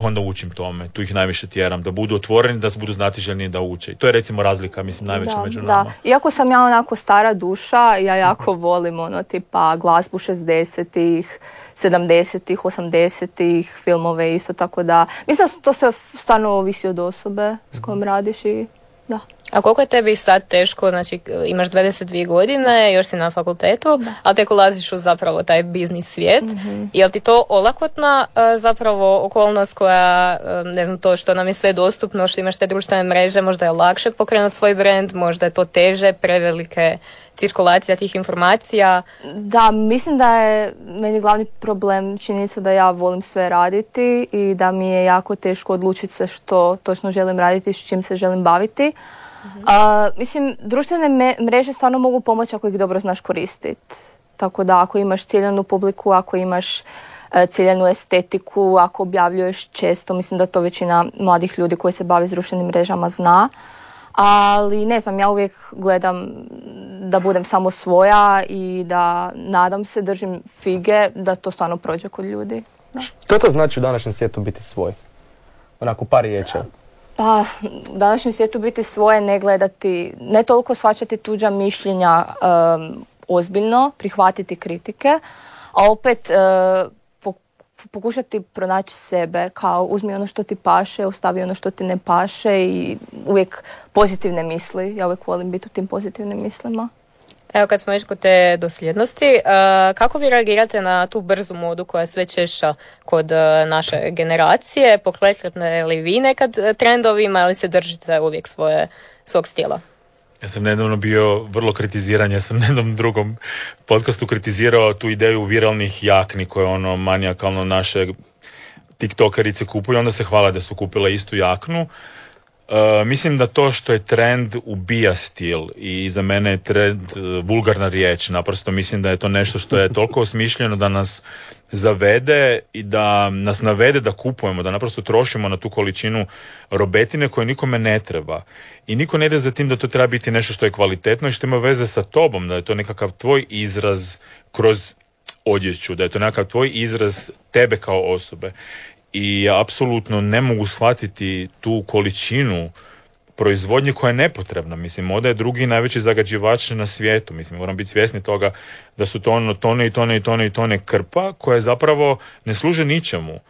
onda učim tome, tu ih najviše tjeram, da budu otvoreni, da budu znatiželjni da uče. I to je recimo razlika, mislim, najveća među nama. Da. Iako sam ja onako stara duša, ja jako volim tipa glazbu 60-ih, 70-ih, 80-ih, filmove isto, tako da mislim da to se stvarno ovisi od osobe s kojom radiš i da. A koliko je tebi sad teško, znači imaš 22 godine, još si na fakultetu, ali tek ulaziš u zapravo taj biznis svijet. Je li ti to olakotna zapravo okolnost koja, ne znam, to što nam je sve dostupno, što imaš te društvene mreže, možda je lakše pokrenuti svoj brand, možda je to teže, prevelike cirkulacija tih informacija? Da, mislim da je meni glavni problem činjenica da ja volim sve raditi i da mi je jako teško odlučiti se što točno želim raditi i s čim se želim baviti. Mislim, društvene mreže stvarno mogu pomoći ako ih dobro znaš koristiti. Tako da ako imaš ciljanu publiku, ako imaš ciljanu estetiku, ako objavljuješ često, mislim da to većina mladih ljudi koji se bave s društvenim mrežama zna. Ali ne znam, ja uvijek gledam da budem samo svoja i da nadam se, držim fige da to stvarno prođe kod ljudi. Da. Što to znači u današnjem svijetu biti svoj? Onako par riječi. Pa, u današnjem svijetu biti svoje, ne gledati, ne toliko shvaćati tuđa mišljenja ozbiljno, prihvatiti kritike, a opet pokušati pronaći sebe, kao uzmi ono što ti paše, ostavi ono što ti ne paše i uvijek pozitivne misli. Ja uvijek volim biti u tim pozitivnim mislima. Evo, kad smo već kod te dosljednosti, kako vi reagirate na tu brzu modu koja je sve češća kod naše generacije? Pokrećete li vi nekad trendovima ili se držite uvijek svog stila? Ja sam nedavno bio vrlo kritiziran, ja sam na jednom drugom podcastu kritizirao tu ideju viralnih jakni koje manijakalno naše tiktokerice kupuju, onda se hvala da su kupile istu jaknu. Mislim da to što je trend ubija stil i za mene je trend vulgarna riječ. Naprosto mislim da je to nešto što je toliko osmišljeno da nas zavede i da nas navede da kupujemo, da naprosto trošimo na tu količinu robetine koje nikome ne treba. I niko ne ide za tim da to treba biti nešto što je kvalitetno i što ima veze sa tobom, da je to nekakav tvoj izraz kroz odjeću, da je to nekakav tvoj izraz tebe kao osobe. I ja apsolutno ne mogu shvatiti tu količinu proizvodnje koja je nepotrebna. Mislim, moda je drugi najveći zagađivač na svijetu. Mislim, moram biti svjesni toga da su to tone krpa koje zapravo ne služe ničemu.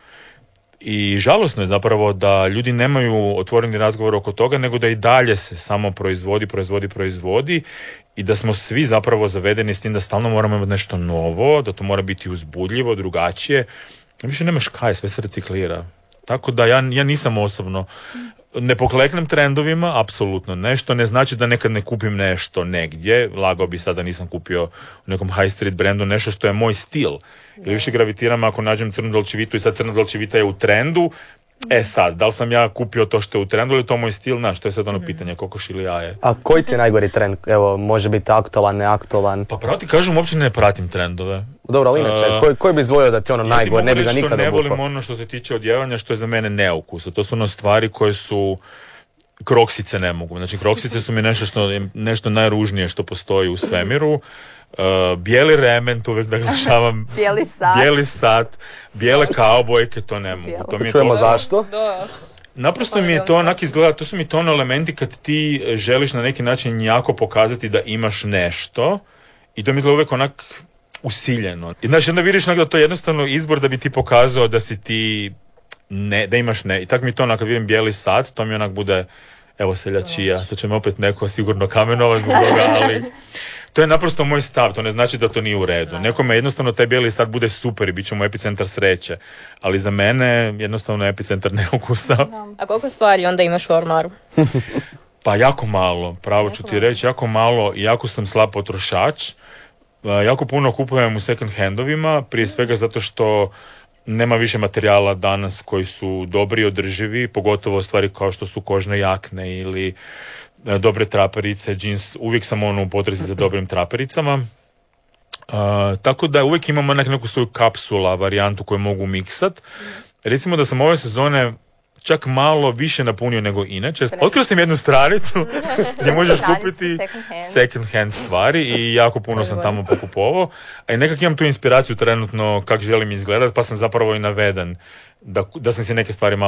I žalosno je zapravo da ljudi nemaju otvoreni razgovor oko toga, nego da i dalje se samo proizvodi i da smo svi zapravo zavedeni s tim da stalno moramo imati nešto novo, da to mora biti uzbudljivo, drugačije. Više nemaš kaj, sve se reciklira. Tako da ja nisam osobno, ne pokleknem trendovima, apsolutno nešto, ne znači da nekad ne kupim nešto negdje, lagao bi sad da nisam kupio u nekom high street brandu nešto što je moj stil. Ili više gravitiram ako nađem crnu Dolce Vitu i sad crna Dolce Vita je u trendu, sad, da li sam ja kupio to što je u trendu ili to moj stil, znaš, to je sad ono pitanje, kokoš ili jaje. A koji ti je najgori trend? Evo, može biti aktualan, neaktualan? Pa pravo ti kažem, uopće ne pratim trendove. Dobro, ali inače, koji bi izvojio da ti najgore, ne bi ga nikada ne volim ono što se tiče odjevanja, što je za mene neukusa. To su stvari koje su... Kroksice ne mogu. Znači, kroksice su mi nešto najružnije što postoji u svemiru. Bijeli remen, to uvijek naglašavam. Bijeli sat. Bijele kaubojke, to ne mogu. To mi je čujemo zašto? Naprosto mi je to onak izgleda, to su mi to elementi kad ti želiš na neki način jako pokazati da imaš nešto i to mi izgleda uvijek onak usiljeno. I znači, onda vidiš da to je jednostavno izbor da bi ti pokazao da si ti da imaš ne. I tako mi to kad vidim bijeli sat, to mi onak bude evo seljačija, sad će me opet neko sigurno kamenovati zbog toga, ali to je naprosto moj stav, to ne znači da to nije u redu. Nekome jednostavno taj bijeli sat bude super i bit će mu epicentar sreće, ali za mene jednostavno epicentar neukusa. A koliko stvari onda imaš u ormaru? Pa jako malo, pravo ću ti reći, jako malo i jako sam slab potrošač. Jako puno kupujem u second handovima, prije svega zato što nema više materijala danas koji su dobri i održivi, pogotovo stvari kao što su kožne jakne ili dobre traperice, džins, uvijek sam u potrazi za dobrim trapericama. Tako da uvijek imamo neku svoju kapsula, varijantu koju mogu miksat. Recimo da sam ove sezone čak malo više napunio nego inače. Otkrio sam jednu stranicu gdje možeš kupiti second hand stvari i jako puno sam tamo pokupovao. A i nekak imam tu inspiraciju trenutno kako želim izgledati, pa sam zapravo i naveden da sam si neke stvari malo